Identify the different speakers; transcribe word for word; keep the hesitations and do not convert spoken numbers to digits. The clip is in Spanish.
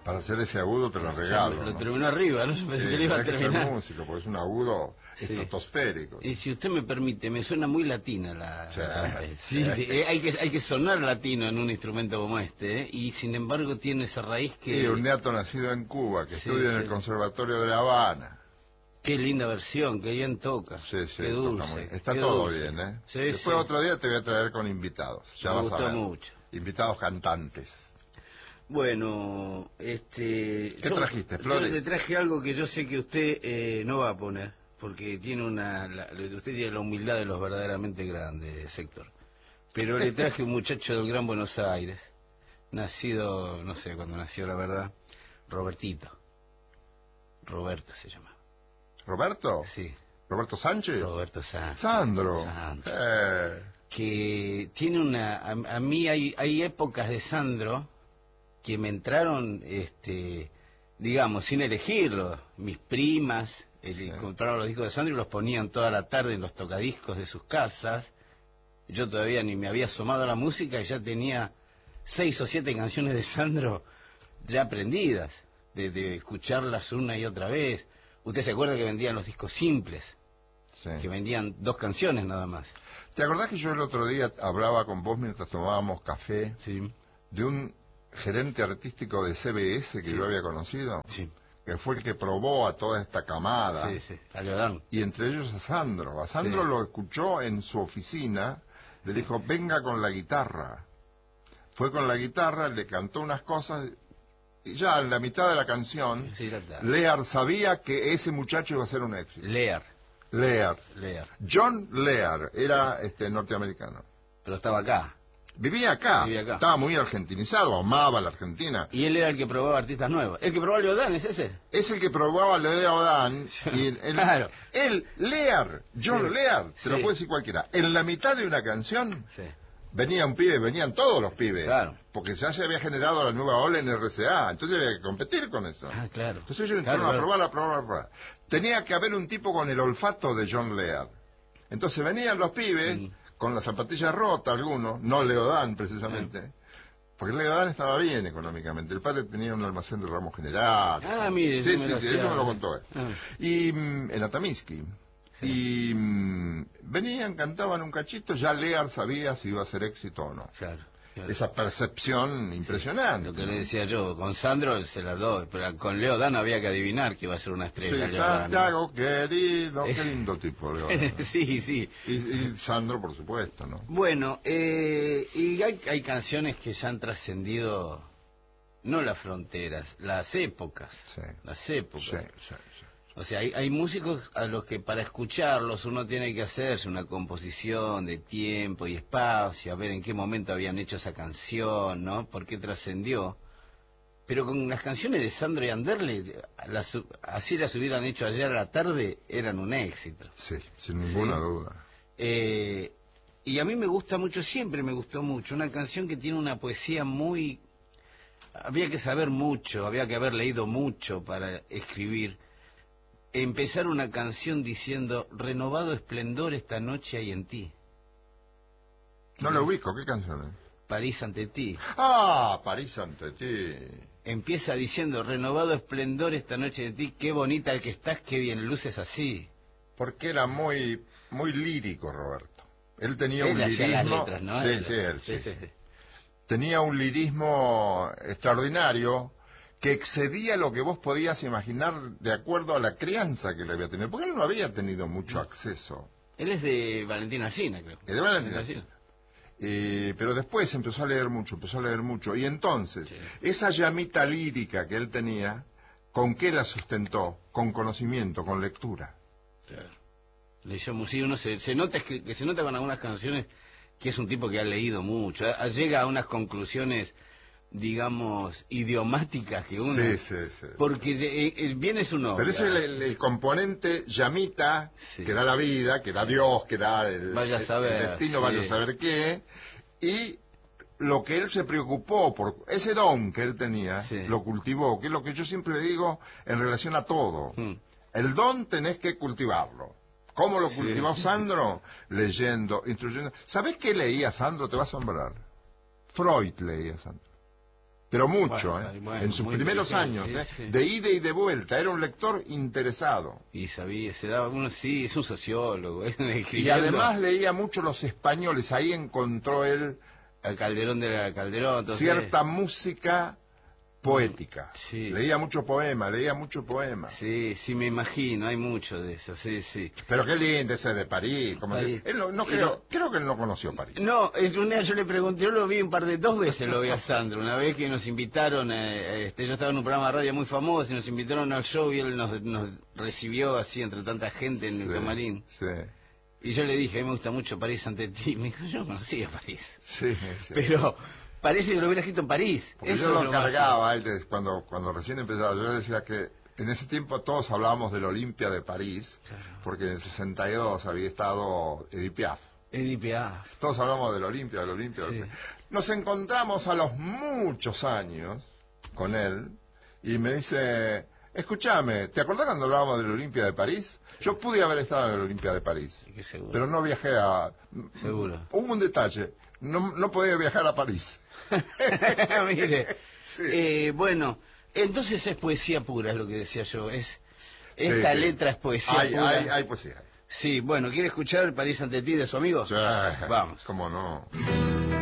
Speaker 1: Para hacer ese agudo te lo regalo.
Speaker 2: Lo
Speaker 1: ¿no?
Speaker 2: terminó arriba, no sé si
Speaker 1: Sí,
Speaker 2: le iba a
Speaker 1: hay que ser
Speaker 2: terminar.
Speaker 1: músico, porque es un agudo
Speaker 2: Sí.
Speaker 1: estratosférico.
Speaker 2: Y si usted me permite, me suena muy latina la...
Speaker 1: Sí.
Speaker 2: la- sí, sí, eh, hay que hay que sonar latino en un instrumento como este, ¿eh? Y sin embargo tiene esa raíz que...
Speaker 1: Sí, un neato nacido en Cuba, que
Speaker 2: Sí,
Speaker 1: estudia en
Speaker 2: sí.
Speaker 1: el Conservatorio de La Habana.
Speaker 2: Qué linda versión, qué bien toca.
Speaker 1: Sí, sí,
Speaker 2: qué
Speaker 1: toca
Speaker 2: dulce.
Speaker 1: muy- Está
Speaker 2: qué
Speaker 1: todo
Speaker 2: dulce.
Speaker 1: bien, ¿eh?
Speaker 2: Sí,
Speaker 1: Después
Speaker 2: sí.
Speaker 1: otro día te voy a traer con invitados, ya
Speaker 2: Me
Speaker 1: vas a
Speaker 2: gustó
Speaker 1: ver.
Speaker 2: mucho.
Speaker 1: Invitados cantantes.
Speaker 2: Bueno, este...
Speaker 1: ¿Qué
Speaker 2: yo,
Speaker 1: trajiste,
Speaker 2: yo
Speaker 1: Flores?
Speaker 2: le traje algo que yo sé que usted eh, no va a poner, porque tiene una... la- usted tiene la humildad de los verdaderamente grandes, Héctor. Pero le traje un muchacho del Gran Buenos Aires, nacido, no sé cuándo nació la verdad, Robertito. Roberto se llama.
Speaker 1: ¿Roberto?
Speaker 2: Sí,
Speaker 1: ¿Roberto Sánchez?
Speaker 2: Roberto Sánchez.
Speaker 1: Sandro.
Speaker 2: Sandro.
Speaker 1: Eh,
Speaker 2: Que tiene una... A, a mí hay, hay épocas de Sandro que me entraron, este, digamos, sin elegirlo. Mis primas eh,
Speaker 1: Sí.
Speaker 2: compraron los discos de Sandro y los ponían toda la tarde en los tocadiscos de sus casas. Yo todavía ni me había asomado a la música y ya tenía seis o siete canciones de Sandro ya aprendidas, de, de escucharlas una y otra vez. ¿Usted se acuerda que vendían los discos simples?
Speaker 1: sí.
Speaker 2: Que vendían dos canciones nada más.
Speaker 1: ¿Te acordás que yo el otro día hablaba con vos mientras tomábamos café
Speaker 2: Sí,
Speaker 1: de un gerente artístico de C B S que
Speaker 2: Sí.
Speaker 1: yo había conocido?
Speaker 2: sí,
Speaker 1: Que fue el que probó a toda esta camada.
Speaker 2: sí, sí, a Leodán.
Speaker 1: Y entre ellos a Sandro. A Sandro
Speaker 2: Sí.
Speaker 1: lo escuchó en su oficina, le dijo, venga con la guitarra. Fue con la guitarra, le cantó unas cosas, y ya en la mitad de la canción,
Speaker 2: Sí, ya está.
Speaker 1: Lear sabía que ese muchacho iba a ser un éxito.
Speaker 2: Lear,
Speaker 1: Lear.
Speaker 2: Lear.
Speaker 1: John Lear era este norteamericano.
Speaker 2: Pero estaba acá.
Speaker 1: Vivía acá,
Speaker 2: Vivía acá.
Speaker 1: estaba muy argentinizado, amaba la Argentina.
Speaker 2: Y él era el que probaba artistas nuevos. El que probaba Leodán, ¿es ese?
Speaker 1: Es el que probaba Leodán y él,
Speaker 2: Claro.
Speaker 1: él, Lear, John
Speaker 2: Sí.
Speaker 1: Lear, te lo
Speaker 2: Sí.
Speaker 1: puede decir cualquiera. En la mitad de una canción
Speaker 2: Sí.
Speaker 1: venía un pibe, venían todos los pibes.
Speaker 2: Claro.
Speaker 1: Porque ya se había generado la nueva ola en R C A, entonces había que competir con eso.
Speaker 2: Ah, claro.
Speaker 1: Entonces ellos
Speaker 2: Claro,
Speaker 1: entraron a
Speaker 2: claro.
Speaker 1: probar, a probar, a probar. Tenía que haber un tipo con el olfato de John Lear. Entonces venían los pibes
Speaker 2: Mm.
Speaker 1: con las zapatillas rotas, algunos, no Leodán precisamente, porque Leodán estaba bien económicamente. El padre tenía un almacén de ramos general.
Speaker 2: Ah, mire,
Speaker 1: sí,
Speaker 2: eso me
Speaker 1: sí,
Speaker 2: lo
Speaker 1: sí,
Speaker 2: hacía-
Speaker 1: eso me lo contó él.
Speaker 2: Ah.
Speaker 1: Y mm, en Atamisky.
Speaker 2: Sí.
Speaker 1: Y mm, venían, cantaban un cachito, ya Lear sabía si iba a ser éxito o no.
Speaker 2: Claro. claro.
Speaker 1: Esa percepción impresionante.
Speaker 2: Lo que
Speaker 1: ¿no?
Speaker 2: le decía yo, con Sandro se las doy, pero con Leodán había que adivinar que iba a ser una estrella.
Speaker 1: Sí,
Speaker 2: Leodán, ¿no?
Speaker 1: Santiago, querido, qué lindo tipo, Leodán.
Speaker 2: sí, sí.
Speaker 1: Y, y Sandro, por supuesto, ¿no?
Speaker 2: Bueno, eh, y hay, hay canciones que ya han trascendido, no las fronteras, las épocas.
Speaker 1: Sí.
Speaker 2: Las épocas.
Speaker 1: Sí, sí, sí.
Speaker 2: O sea, hay, hay músicos a los que para escucharlos uno tiene que hacerse una composición de tiempo y espacio, a ver en qué momento habían hecho esa canción, ¿no? ¿Por qué trascendió? Pero con las canciones de Sandro y Anderle, las, así las hubieran hecho ayer a la tarde, eran un éxito.
Speaker 1: Sí, sin ninguna
Speaker 2: Sí.
Speaker 1: duda.
Speaker 2: Eh, y a mí me gusta mucho, siempre me gustó mucho, una canción que tiene una poesía muy... Había que saber mucho, había que haber leído mucho para escribir. Empezar una canción diciendo, renovado esplendor esta noche hay en ti.
Speaker 1: No lo ubico, ¿qué canción es?
Speaker 2: París ante ti.
Speaker 1: Ah, París ante ti.
Speaker 2: Empieza diciendo, renovado esplendor esta noche en ti, qué bonita que estás, qué bien luces así.
Speaker 1: Porque era muy, muy lírico, Roberto. Él tenía
Speaker 2: Él
Speaker 1: un
Speaker 2: hacía las
Speaker 1: lirismo.
Speaker 2: letras, ¿no?
Speaker 1: Sí,
Speaker 2: Él-
Speaker 1: sí, él, sí,
Speaker 2: sí,
Speaker 1: sí.
Speaker 2: sí.
Speaker 1: Tenía un lirismo extraordinario que excedía lo que vos podías imaginar de acuerdo a la crianza que le había tenido. Porque él no había tenido mucho acceso.
Speaker 2: Él es de Valentina Alsina, creo.
Speaker 1: Es de Valentina Alsina. Eh, pero después empezó a leer mucho, empezó a leer mucho. Y entonces,
Speaker 2: Sí.
Speaker 1: esa llamita lírica que él tenía, ¿con qué la sustentó? Con conocimiento, con lectura.
Speaker 2: Claro. Leyó mu- sí, uno se, se nota escri- que se nota con algunas canciones que es un tipo que ha leído mucho, a- llega a unas conclusiones, digamos, idiomáticas que uno...
Speaker 1: Sí, sí, sí.
Speaker 2: Porque eh, eh, viene su nombre.
Speaker 1: Pero ese es el, el componente llamita
Speaker 2: Sí.
Speaker 1: que da la vida, que da Dios, que da el,
Speaker 2: Vaya a
Speaker 1: el-
Speaker 2: saber,
Speaker 1: el destino,
Speaker 2: sí.
Speaker 1: vaya a saber qué. Y lo que él se preocupó por ese don que él tenía,
Speaker 2: Sí.
Speaker 1: lo cultivó, que es lo que yo siempre digo en relación a todo.
Speaker 2: Mm.
Speaker 1: El don tenés que cultivarlo. ¿Cómo lo
Speaker 2: Sí,
Speaker 1: cultivó
Speaker 2: sí.
Speaker 1: Sandro? Leyendo, instruyendo. ¿Sabés qué leía Sandro? Te va a asombrar. Freud leía Sandro. pero mucho,
Speaker 2: Bueno,
Speaker 1: ¿eh?
Speaker 2: bueno,
Speaker 1: En sus
Speaker 2: muy
Speaker 1: primeros años,
Speaker 2: inteligente,
Speaker 1: ¿eh?
Speaker 2: sí, sí.
Speaker 1: De ida y de vuelta, era un lector interesado.
Speaker 2: Y sabía, se daba uno, sí, es un sociólogo. ¿eh?
Speaker 1: Y
Speaker 2: Escribiendo
Speaker 1: además leía mucho los españoles, ahí encontró él
Speaker 2: al Calderón de la Calderón, entonces,
Speaker 1: cierta música poética.
Speaker 2: Sí.
Speaker 1: Leía mucho poema, leía mucho poema.
Speaker 2: Sí, sí, me imagino, hay mucho de eso, sí, sí.
Speaker 1: Pero qué lindo ese de París. Como
Speaker 2: París.
Speaker 1: se- él no, no creo, creo que él no conoció París.
Speaker 2: No, es un día yo le pregunté, yo lo vi un par de, dos veces lo vi a Sandro, una vez que nos invitaron, eh, este, yo estaba en un programa de radio muy famoso y nos invitaron al show y él nos, nos recibió así entre tanta gente en el
Speaker 1: Sí,
Speaker 2: camarín.
Speaker 1: Sí,
Speaker 2: Y yo le dije, a mí me gusta mucho París ante ti. Me dijo, yo no conocía París.
Speaker 1: sí, sí.
Speaker 2: Pero parece que lo hubiera escrito en París.
Speaker 1: Porque
Speaker 2: Eso
Speaker 1: yo
Speaker 2: es
Speaker 1: lo
Speaker 2: lo más-
Speaker 1: cargaba, él, de- cuando, cuando recién empezaba, yo decía que en ese tiempo todos hablábamos del Olimpia de París,
Speaker 2: Claro.
Speaker 1: porque en el sesenta y dos había estado Edith Piaf.
Speaker 2: Edith Piaf.
Speaker 1: Todos hablamos del Olimpia, del Olimpia.
Speaker 2: Sí.
Speaker 1: del- Nos encontramos a los muchos años con él y me dice, escúchame, ¿te acordás cuando hablábamos del Olimpia de París? Yo pude haber estado en el Olimpia de París,
Speaker 2: Sí, que seguro.
Speaker 1: pero no viajé a...
Speaker 2: Seguro.
Speaker 1: Hubo un detalle, no, no podía viajar a París.
Speaker 2: Mire,
Speaker 1: Sí.
Speaker 2: eh, bueno, entonces es poesía pura, es lo que decía yo. Es esta
Speaker 1: Sí, sí.
Speaker 2: letra es poesía
Speaker 1: Hay,
Speaker 2: pura.
Speaker 1: hay, hay poesía.
Speaker 2: Sí, bueno, ¿quiere escuchar el París ante ti de su amigo?
Speaker 1: Sí.
Speaker 2: Vamos.
Speaker 1: ¿Cómo no?